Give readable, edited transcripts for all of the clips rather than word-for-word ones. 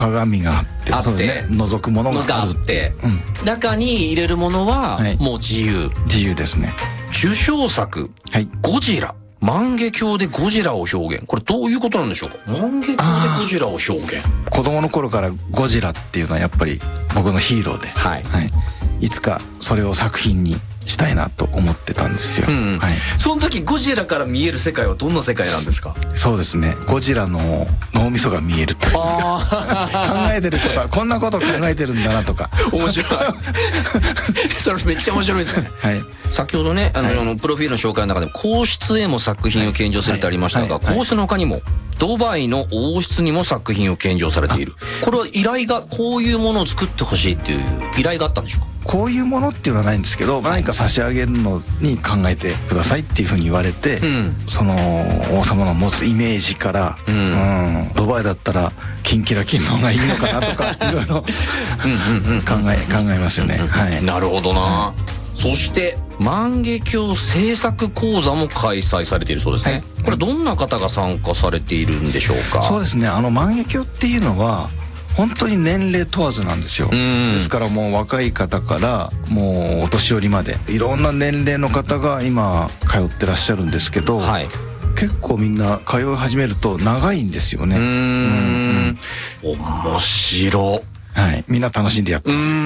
鏡があってそうですね、覗くものがあって、 中に入れるものはもう自由ですね。 受賞作、ゴジラ、万華鏡でゴジラを表現。これどういうことなんでしょうか。万華鏡でゴジラを表現。 子供の頃からゴジラっていうのはやっぱり僕のヒーローで、いつかそれを作品にしたいなと思ってたんですよ。 その時ゴジラから見える世界はどんな世界なんですか。 そうですね、ゴジラの脳みそが見えるというか考えてることはこんなこと考えてるんだなとか面白いそれめっちゃ面白いですね。先ほどねプロフィールの紹介の中で皇室へも作品を献上するとありましたが、皇室の他にもドバイの王室にも作品を献上されている。これは依頼がこういうものを作ってほしいっていう依頼があったんでしょうか。 こういうものっていうのはないんですけど、何か差し上げるのに考えてくださいっていうふうに言われて、その王様の持つイメージから、ドバイだったらキンキラキンの方がいいのかなとかいろいろ考えますよね。 なるほどな。そして万華鏡制作講座も開催されているそうですね。これどんな方が参加されているんでしょうか。 そうですね、万華鏡っていうのは本当に年齢問わずなんですよ。ですからもう若い方からもうお年寄りまでいろんな年齢の方が今通ってらっしゃるんですけど、結構みんな通い始めると長いんですよね。 面白い。 みんな楽しんでやってますよ。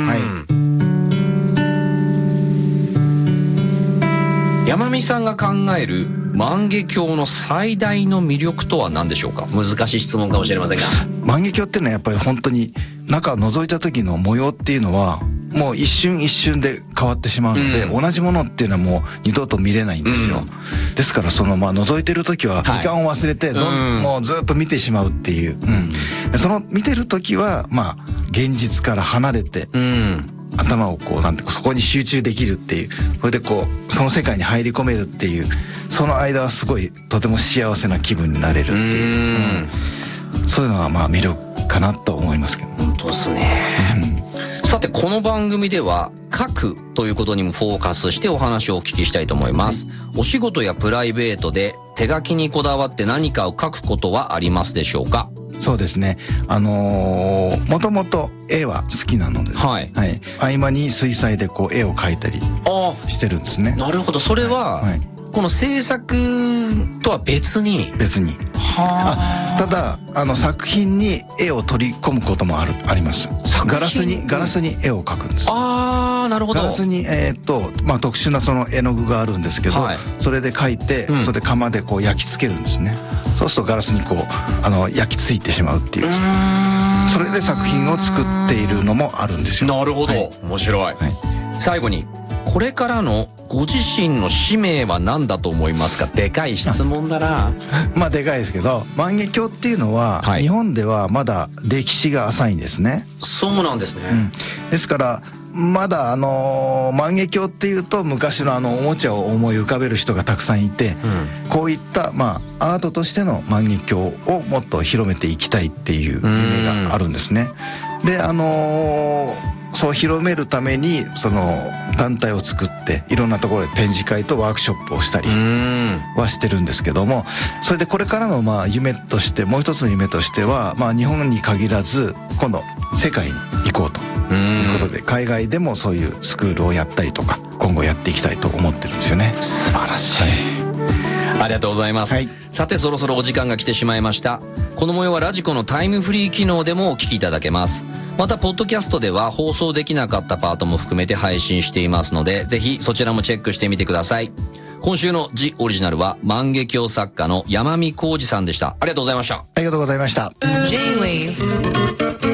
山見さんが考える万華鏡の最大の魅力とは何でしょうか。難しい質問かもしれませんが、 万華鏡っていうのはやっぱり本当に中を覗いた時の模様っていうのはもう一瞬一瞬で変わってしまうので、同じものっていうのはもう二度と見れないんですよ。ですからその覗いてる時は時間を忘れてもうずっと見てしまうっていう、その見てる時は現実から離れて、頭をこうなんてそこに集中できるっていう、それでこうその世界に入り込めるっていう、その間はすごいとても幸せな気分になれるっていう、そういうのが魅力かなと思いますけど。 本当ですね。さてこの番組では書くということにもフォーカスしてお話をお聞きしたいと思います。お仕事やプライベートで手書きにこだわって何かを書くことはありますでしょうか。 そうですね、もともと絵は好きなので、合間に水彩でこう絵を描いたりしてるんですね。 なるほど。それは、この制作とは別にただ作品に絵を取り込むこともあります。ガラスに絵を描くんです。 なるほど。 ガラスに特殊なその絵の具があるんですけど、それで描いて、それで窯でこう焼き付けるんですね。そうするとガラスにこう焼き付いてしまうっていう、それで作品を作っているのもあるんですよ。 なるほど、面白い。最後にこれからのご自身の使命は何だと思いますか。でかい質問だなでかいですけど、万華鏡っていうのは、日本ではまだ歴史が浅いんですね。 そうなんですね。 ですからまだ万華鏡っていうと昔のおもちゃを思い浮かべる人がたくさんいて、こういったアートとしての万華鏡をもっと広めていきたいっていう夢があるんですね。でそう広めるためにその団体を作っていろんなところで展示会とワークショップをしたりはしてるんですけども、それでこれからの夢としてもう一つの夢としては日本に限らず今度世界に行こうということで、海外でもそういうスクールをやったりとか今後やっていきたいと思ってるんですよね。 素晴らしい、ありがとうございます、さてそろそろお時間が来てしまいました。この模様はラジコのタイムフリー機能でもお聞きいただけます。またポッドキャストでは放送できなかったパートも含めて配信していますので、ぜひそちらもチェックしてみてください。今週のジ・オリジナルは万華鏡作家の山見浩二さんでした。ありがとうございました。 ありがとうございました。 J-Wave